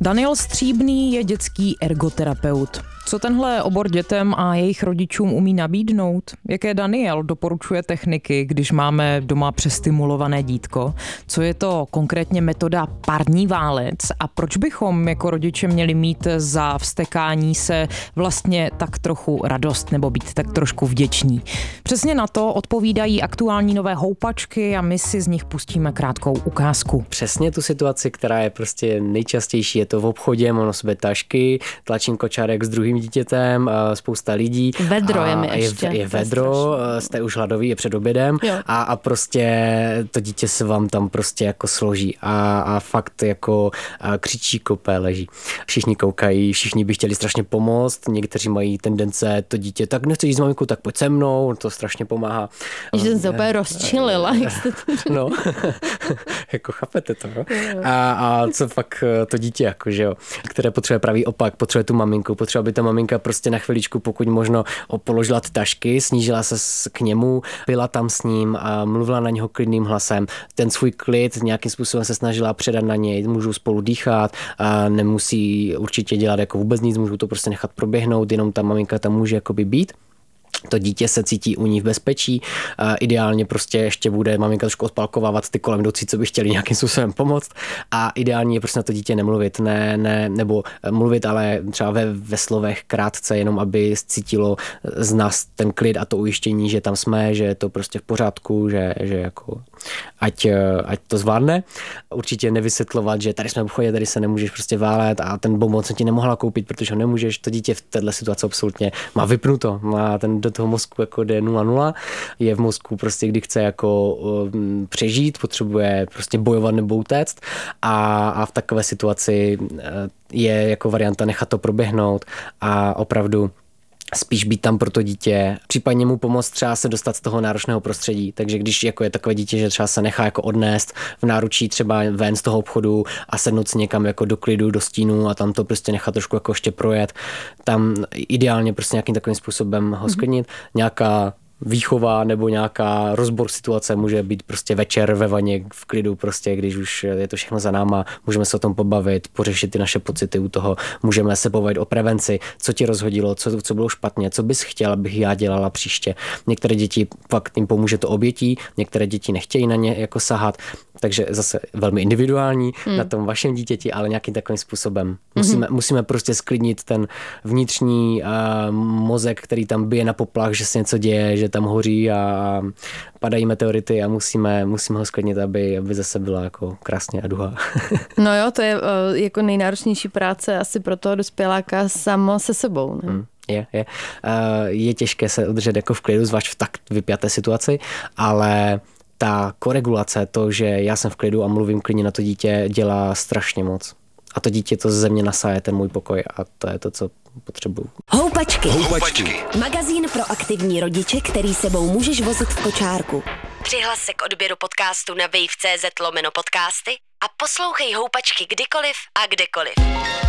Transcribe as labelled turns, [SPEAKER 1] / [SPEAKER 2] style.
[SPEAKER 1] Daniel Stříbný je dětský ergoterapeut. Co tenhle obor dětem a jejich rodičům umí nabídnout? Jaké Daniel doporučuje techniky, když máme doma přestimulované dítko? Co je to konkrétně metoda parní válec a proč bychom jako rodiče měli mít za vztekání se vlastně tak trochu radost nebo být tak trošku vděční? Přesně na to odpovídají aktuální nové houpačky a my si z nich pustíme krátkou ukázku.
[SPEAKER 2] Přesně tu situaci, která je prostě nejčastější, je to v obchodě, mám na sobě tašky, tlačím kočárek s druhým dítětem, spousta lidí.
[SPEAKER 1] Vedro je mi ještě.
[SPEAKER 2] Je vedro, jste už hladový, je před obědem a prostě to dítě se vám tam prostě jako složí a fakt jako křičí, kope, leží. Všichni koukají, všichni by chtěli strašně pomoct, někteří mají tendence to dítě, tak nechci jít s maminkou, tak pojď se mnou, to strašně pomáhá.
[SPEAKER 1] Že jsem se úplně rozčilila.
[SPEAKER 2] No, jako chápete to, no? A co fakt to dítě, jako, že jo, které potřebuje pravý opak, potřebuje tu maminku, potřebuje, aby ta maminka prostě na chviličku, pokud možno položila ty tašky, snížila se k němu, byla tam s ním a mluvila na něho klidným hlasem. Ten svůj klid nějakým způsobem se snažila předat na něj, můžou spolu dýchat, a nemusí určitě dělat jako vůbec nic, můžou to prostě nechat proběhnout, jenom ta maminka tam může jakoby být. To dítě se cítí u ní v bezpečí. Ideálně prostě ještě bude maminka trošku odpalkovávat ty kolem jdoucí, co by chtěli nějakým způsobem pomoct. A ideálně je prostě na to dítě nemluvit, nebo mluvit, ale třeba ve slovech krátce, jenom aby cítilo z nás ten klid a to ujištění, že tam jsme, že je to prostě v pořádku, že jako ať to zvládne. Určitě nevysvětlovat, že tady jsme v obchodě, tady se nemůžeš prostě válet a ten bonbon se ti nemohla koupit, protože ho nemůžeš. To dítě v této situaci absolutně má vypnuto, má do toho mozku jako jde 0,0, je v mozku prostě, kdy chce jako přežít, potřebuje prostě bojovat nebo utéct a v takové situaci je jako varianta nechat to proběhnout a opravdu spíš být tam pro to dítě, případně mu pomoct třeba se dostat z toho náročného prostředí. Takže když jako je takové dítě, že třeba se nechá jako odnést v náručí třeba ven z toho obchodu a sednout si někam jako do klidu, do stínu a tam to prostě nechat trošku jako ještě projet, tam ideálně prostě nějakým takovým způsobem ho sklidnit. Nějaká výchova nebo nějaká rozbor situace může být prostě večer ve vaně v klidu, prostě když už je to všechno za náma, můžeme se o tom pobavit, pořešit ty naše pocity u toho, můžeme se pobavit o prevenci, co ti rozhodilo, co bylo špatně, co bys chtěla, abych já dělala příště. Některé děti fakt jim pomůže to obětí, některé děti nechtějí na ně jako sahat, takže zase velmi individuální na tom vašem dítěti, ale nějakým takovým způsobem. Musíme prostě sklidnit ten vnitřní mozek, který tam bije na poplach, že se něco děje, že tam hoří a padají meteority a musíme ho sklidnit, aby zase byla jako krásně a duha.
[SPEAKER 3] No jo, to je jako nejnáročnější práce asi pro toho dospěláka samo se sebou. Ne?
[SPEAKER 2] Je těžké se udržet jako v klidu, zvlášť v tak vypjaté situaci, ale ta koregulace, to, že já jsem v klidu a mluvím klidně na to dítě, dělá strašně moc. A to dítě to ze mě nasáje ten můj pokoj a to je to, co potřebuju.
[SPEAKER 4] Houpačky. Magazín pro aktivní rodiče, který sebou můžeš vozit v kočárku. Přihlas se k odběru podcastu na wave.cz/podcasty a poslouchej Houpačky kdykoliv a kdekoliv.